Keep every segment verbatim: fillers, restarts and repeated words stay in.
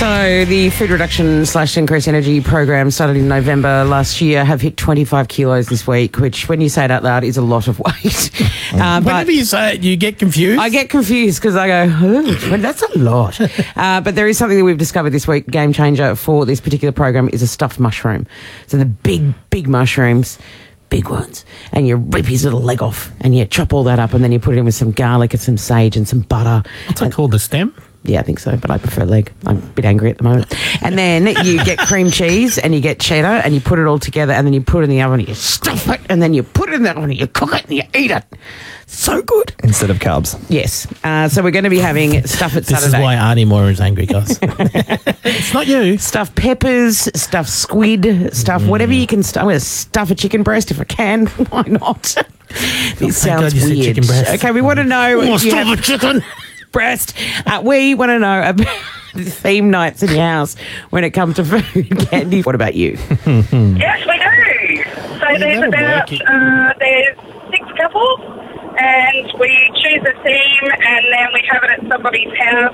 So the food reduction slash increased energy program started in November last year have hit twenty-five kilos this week, which when you say it out loud is a lot of weight. Uh, but Whenever you say it, you get confused. I get confused because I go, oh, that's a lot. uh, but there is something that we've discovered this week, game changer for this particular program is a stuffed mushroom. So the big, big mushrooms, big ones, and you rip his little leg off and you chop all that up and then you put it in with some garlic and some sage and some butter. What's it and, called, the stem? Yeah, I think so, but I prefer leg. I'm a bit angry at the moment. And then you get cream cheese and you get cheddar and you put it all together and then you put it in the oven and you stuff it and then you put it in the oven and you cook it and you eat it. So good. Instead of carbs. Yes. Uh, so we're going to be having stuff at This Saturday. is why Arnie Moore is angry, guys. It's not you. Stuffed peppers, stuffed squid, stuff, mm. whatever you can stuff. I'm going to stuff a chicken breast if I can. Why not? This sounds God, weird. Chicken breast. Okay, we want to know. Oh, if you stuff have a chicken breast. Uh, we want to know about the theme nights in your house when it comes to food. Candy, what about you? Yes, we do. So there's about uh, there's six couples, and we choose a theme, and then we have it at somebody's house,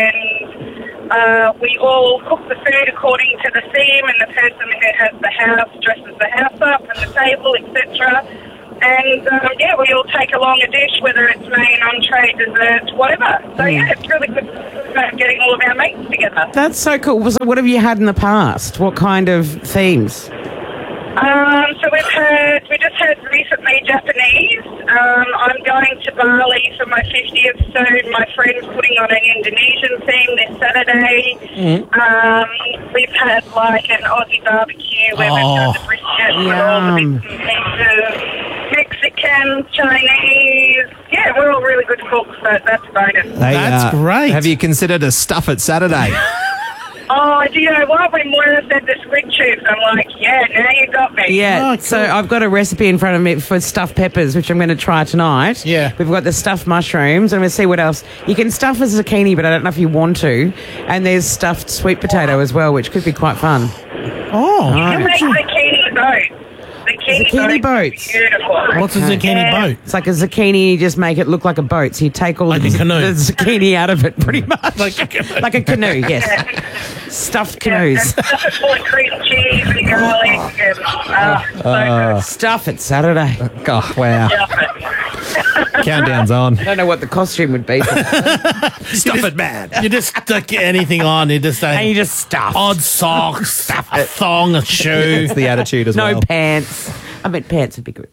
and uh, we all cook the food according to the theme, and the person who has the house dresses the house up and the table, et cetera. And, um, yeah, we all take along a dish, whether it's main, entree, dessert, whatever. So, yeah, it's really good uh, getting all of our mates together. That's so cool. So what have you had in the past? What kind of themes? Um, so we've had, we just had recently Japanese. Um, I'm going to Bali for my fiftieth, so my friend's putting on an Indonesian theme this Saturday. Mm-hmm. Um, we've had like an Aussie barbecue where oh. we've done the brisket with all the bits and pieces. Mexican, Chinese. Yeah, we're all really good cooks, so that's a bonus. Hey, That's uh, great. Have you considered a stuff at Saturday? Oh, do you know what? When Moira said the squid tubes, I'm like, yeah, now you got me. Yeah, Oh, cool. so I've got a recipe in front of me for stuffed peppers, which I'm going to try tonight. Yeah. We've got the stuffed mushrooms. I'm going to see what else. You can stuff a zucchini, but I don't know if you want to. And there's stuffed sweet potato as well, which could be quite fun. Oh. You make zucchini boats. Zucchini, Zucchini boats. boats. Beautiful. What's a zucchini Yeah. boat? It's like a zucchini, you just make it look like a boat. So you take all Like the, a canoe. the zucchini out of it, pretty much. Like a canoe. Like a canoe, yes. Stuffed canoes. Yeah, stuff it full of cream cheese and garlic and uh, so good. Stuff it Saturday. Oh, wow. Stuff it. Countdown's on. I don't know what the costume would be. For Stuff it bad. You just stick anything on. You just and you say just stuff. odd socks, a thong, a shoe. It's the attitude as No well. pants. I bet pants would be good.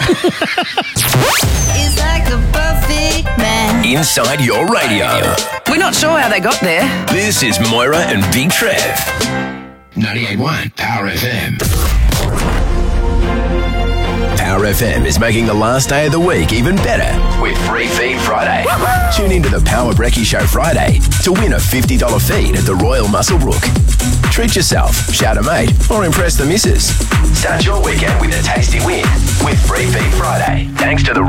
Is like a perfect man. Inside your radio. We're not sure how they got there. This is Moira and Big Trev. ninety-eight point one Power F M. Power F M is making the last day of the week even better with Free Feed Friday. Tune into the Power Brekkie Show Friday to win a fifty dollars feed at the Royal Muswellbrook. Treat yourself, shout a mate, or impress the missus. Start your weekend with a tasty win with Free Feed Friday. Thanks to the